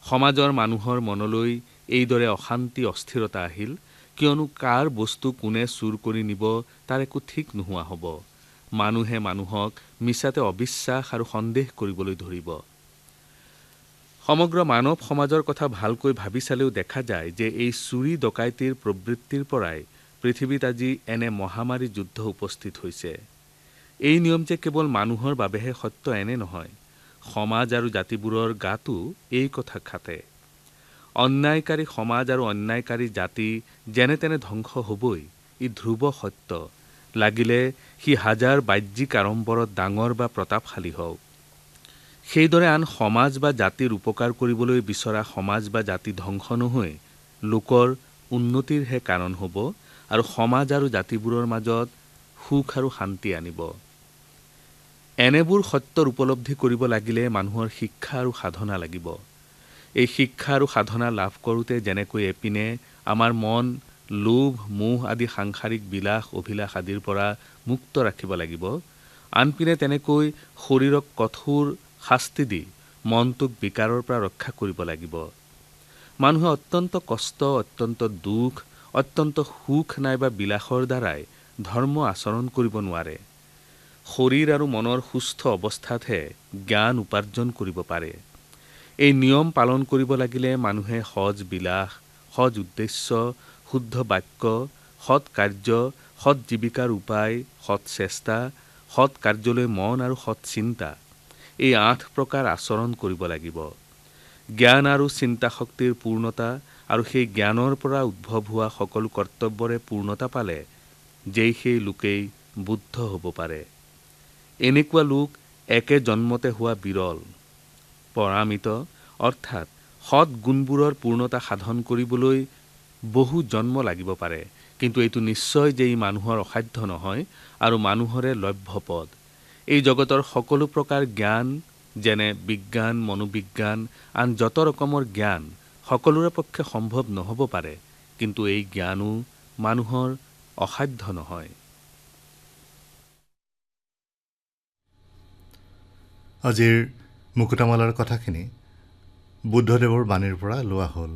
সমাজৰ মানুহৰ মনলৈ এইদৰে অশান্তি অস্থিৰতা আহিল, কিয়নো কাৰ বস্তু কোনে চুৰ কৰি নিব তাৰ একো ঠিক নোহোৱা হ'ব। মানুহে মানুহক মিছাতে অবিশ্বাস আৰু সন্দেহ কৰিবলৈ ধৰিব। সমগ্ৰ মানৱ সমাজৰ কথা ভালকৈ ভাবি চালেও দেখা যায় যে এই চুৰি ডকাইতিৰ প্ৰবৃত্তিৰ পৰাই পৃথিৱীত আজি এনে মহামাৰী যুদ্ধ উপস্থিত হৈছে। এই নিয়ম যে কেৱল মানুহৰ বাবেহে সত্য এনে নহয়, সমাজ আৰু জাতিবোৰৰ গাতো এই কথা খাটে। অন্যায়কাৰী সমাজ আৰু অন্যায়কাৰী জাতি যেনে তেনে ধ্বংস হ'বই, ই ধ্ৰুৱ সত্য, লাগিলে সি হাজাৰ বাহ্যিক আড়ম্বৰত ডাঙৰ বা প্ৰতাপশালী হওক। সেইদৰে আন সমাজ বা জাতিৰ উপকাৰ কৰিবলৈ বিচৰা সমাজ বা জাতি ধ্বংস নহৈ লোকৰ উন্নতিৰহে কাৰণ হ'ব আৰু সমাজ আৰু জাতিবোৰৰ মাজত সুখ আৰু শান্তি আনিব। এনেবোৰ সত্যৰ উপলব্ধি কৰিব লাগিলে মানুহৰ শিক্ষা আৰু সাধনা লাগিব। এই শিক্ষা আৰু সাধনা লাভ কৰোঁতে যেনেকৈ এপিনে আমাৰ মন লোভ মোহ আদি সাংসাৰিক বিলাস অভিলাষ আদিৰ পৰা মুক্ত ৰাখিব লাগিব, আনপিনে তেনেকৈ শৰীৰক কঠোৰ শাস্তি দি মনটোক বিকাৰৰ পৰা ৰক্ষা কৰিব লাগিব। মানুহে অত্যন্ত কষ্ট, অত্যন্ত দুখ, অত্যন্ত সুখ নাইবা বিলাসৰ দ্বাৰাই ধৰ্ম আচৰণ কৰিব নোৱাৰে। শৰীৰ আৰু মনৰ সুস্থ অৱস্থাতহে জ্ঞান উপাৰ্জন কৰিব পাৰে। এই নিয়ম পালন কৰিব লাগিলে মানুহে সজ বিলাস, সজ উদ্দেশ্য, শুদ্ধ বাক্য, সৎ কাৰ্য, সৎ জীৱিকাৰ উপায়, সৎ চেষ্টা, সৎ কাৰ্যলৈ মন আৰু সৎ চিন্তা, এই 8 প্ৰকাৰ আচৰণ কৰিব লাগিব। জ্ঞান আৰু চিন্তা শক্তিৰ পূৰ্ণতা আৰু সেই জ্ঞানৰ পৰা উদ্ভৱ হোৱা সকলো কৰ্তব্যৰে পূৰ্ণতা পালে যেই সেই লোকেই বুদ্ধ হ'ব পাৰে। এনেকুৱা লোক একে জন্মতে হোৱা বিৰল। পৰামিত অৰ্থাৎ সৎ গুণবোৰৰ পূৰ্ণতা সাধন কৰিবলৈ বহু জন্ম লাগিব পাৰে, কিন্তু এইটো নিশ্চয় যে ই মানুহৰ অসাধ্য নহয় আৰু মানুহৰে লভ্য পদ। এই জগতৰ সকলো প্ৰকাৰ জ্ঞান যেনে বিজ্ঞান, মনোবিজ্ঞান, আন যত ৰকমৰ জ্ঞান সকলোৰে পক্ষে সম্ভৱ নহ'ব পাৰে, কিন্তু এই জ্ঞানো মানুহৰ অসাধ্য নহয়। আজিৰ মুকুতামালাৰ কথাখিনি বুদ্ধদেৱৰ বাণীৰ পৰা লোৱা হ'ল।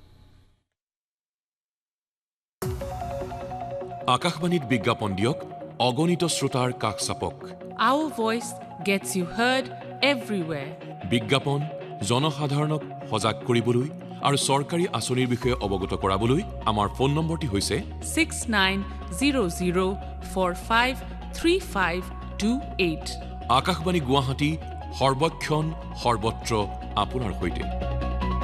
আকাশবাণীত বিজ্ঞাপন দিয়ক, অগণিত শ্ৰোতাৰ কাষ চাপক। Our voice gets you heard everywhere. বিজ্ঞাপন জনসাধাৰণক সজাগ কৰিবলৈ আৰু চৰকাৰী আঁচনিৰ বিষয়ে অৱগত কৰাবলৈ আমাৰ ফোন নম্বৰটি হৈছে 6900453528। আকাশবাণী গুৱাহাটী, সৰ্বক্ষণ সৰ্বত্ৰ আপোনাৰ সৈতে।